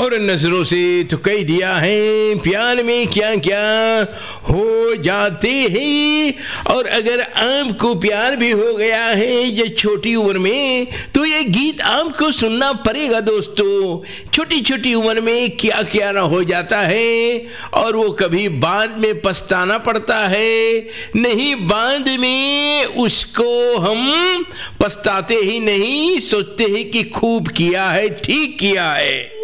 और नजरों से तो कह दिया है प्यार में क्या क्या हो जाते हैं। और अगर आपको प्यार भी हो गया है ये छोटी उम्र में, तो ये गीत आपको सुनना पड़ेगा दोस्तों। छोटी छोटी उम्र में क्या क्या ना हो जाता है, और वो कभी बाद में पछताना पड़ता है। नहीं, बाद में उसको हम पछताते ही नहीं, सोचते हैं कि खूब किया है, ठीक किया है।